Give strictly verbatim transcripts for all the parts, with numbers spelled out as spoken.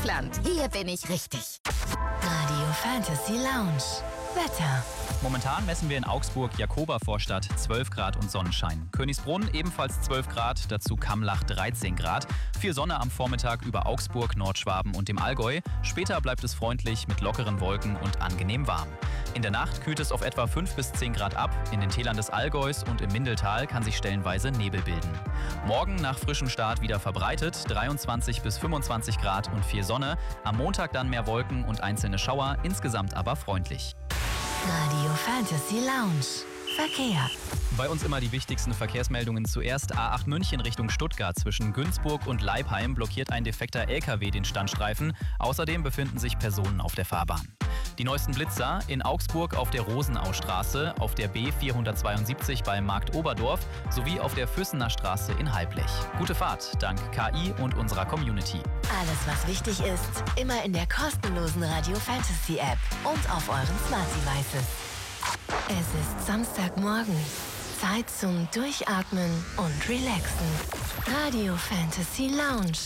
Hochland. Hier bin ich richtig. Radio Fantasy Lounge. Wetter. Momentan messen wir in Augsburg Jakoba-Vorstadt zwölf Grad und Sonnenschein. Königsbrunn ebenfalls zwölf Grad, dazu Kammlach dreizehn Grad. Viel Sonne am Vormittag über Augsburg, Nordschwaben und dem Allgäu. Später bleibt es freundlich mit lockeren Wolken und angenehm warm. In der Nacht kühlt es auf etwa fünf bis zehn Grad ab. In den Tälern des Allgäus und im Mindeltal kann sich stellenweise Nebel bilden. Morgen nach frischem Start wieder verbreitet, dreiundzwanzig bis fünfundzwanzig Grad und viel Sonne. Am Montag dann mehr Wolken und einzelne Schauer, insgesamt aber freundlich. Radio Fantasy Lounge. Verkehr. Bei uns immer die wichtigsten Verkehrsmeldungen. Zuerst A acht München Richtung Stuttgart. Zwischen Günzburg und Leipheim blockiert ein defekter L K W den Standstreifen. Außerdem befinden sich Personen auf der Fahrbahn. Die neuesten Blitzer in Augsburg auf der Rosenaustraße, auf der B vierhundertzweiundsiebzig bei Markt Oberdorf sowie auf der Füssener Straße in Halblech. Gute Fahrt dank K I und unserer Community. Alles, was wichtig ist, immer in der kostenlosen Radio Fantasy App und auf euren Smart Devices. Es ist Samstagmorgen. Zeit zum Durchatmen und Relaxen. Radio Fantasy Lounge.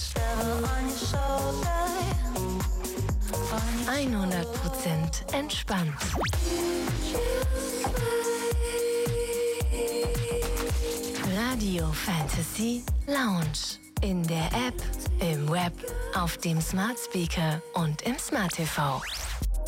hundert Prozent entspannt. Radio Fantasy Lounge. In der App, im Web, auf dem Smart Speaker und im Smart T V.